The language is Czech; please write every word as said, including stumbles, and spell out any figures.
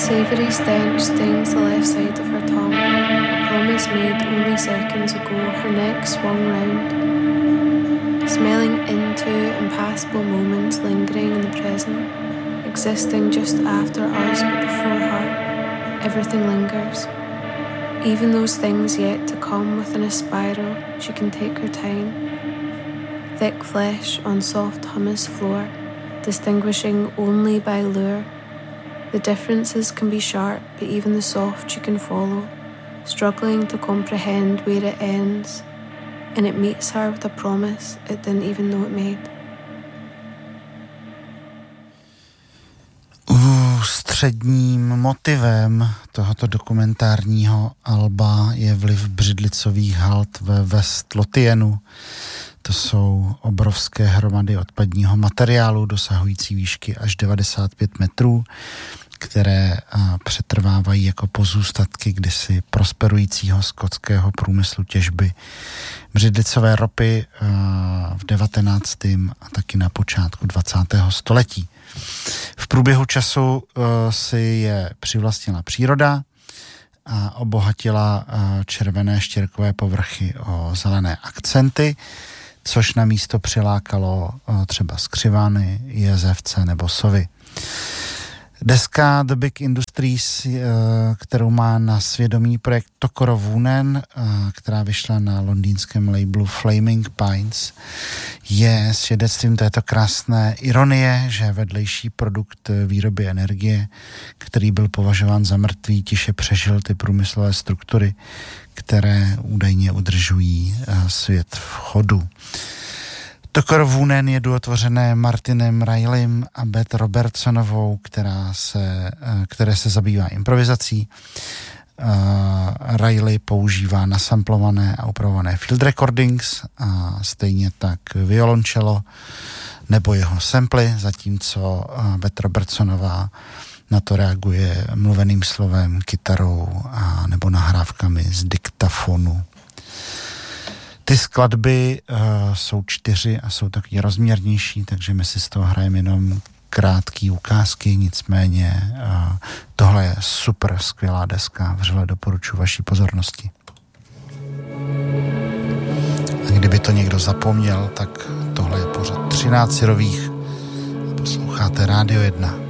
savoury stench stings the left side of her tongue. A promise made only seconds ago, her neck swung round. Smelling into impassable moments lingering in the present, existing just after us but before her, everything lingers. Even those things yet to come within a spiral, she can take her time. Thick flesh on soft hummus floor, distinguishing only by lure. The differences can be sharp, but even the soft she can follow, struggling to comprehend where it ends, and it meets her with a promise it didn't even know it made. Ústředním motivem tohoto dokumentárního alba je vliv břidlicových hald ve West Lothianu. To jsou obrovské hromady odpadního materiálu dosahující výšky až devadesát pět metrů, které přetrvávají jako pozůstatky kdysi prosperujícího skotského průmyslu těžby břidlicové ropy v devatenáctém a taky na počátku dvacátého století. V průběhu času si je přivlastnila příroda a obohatila červené štěrkové povrchy o zelené akcenty, což na místo přilákalo třeba skřivany, jezevce nebo sovy. Deska The Big Industries, kterou má na svědomí projekt Tokoro Woonen, která vyšla na londýnském labelu Flaming Pines, je svědectvím této krásné ironie, že vedlejší produkt výroby energie, který byl považován za mrtvý, tiše přežil ty průmyslové struktury, které údajně udržují svět v chodu. Tokoro Woonen je duo tvořené Martinem Rileym a Beth Robertsonovou, která se, které se zabývá improvizací. Uh, Riley používá nasamplované a upravované field recordings a stejně tak violoncello nebo jeho samply, zatímco uh, Beth Robertsonová na to reaguje mluveným slovem, kytarou a nebo nahrávkami z diktafonu. Ty skladby uh, jsou čtyři a jsou taky rozměrnější, takže my si z toho hrajeme jenom krátký ukázky, nicméně uh, tohle je super skvělá deska, vřele doporučuji vaší pozornosti. A kdyby to někdo zapomněl, tak tohle je pořad třináct syrových a posloucháte Rádio jedna.